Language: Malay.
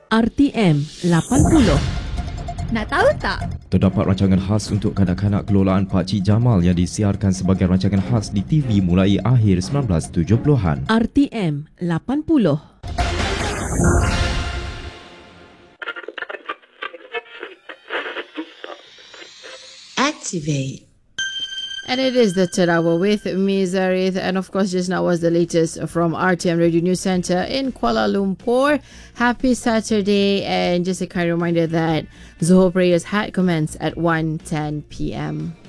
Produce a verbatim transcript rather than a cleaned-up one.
R T M lapan puluh. Nak tahu tak? Terdapat rancangan khas untuk kanak-kanak kelolaan Pak Cik Jamal yang disiarkan sebagai rancangan khas di T V mulai akhir sembilan belas tujuh puluhan. R T M lapan puluh. Activate. And it is the third hour with me, Zarith. And of course, just now was the latest from R T M Radio News Centre in Kuala Lumpur. Happy Saturday. And just a kind reminder that Zuhur prayers had commenced at one ten p m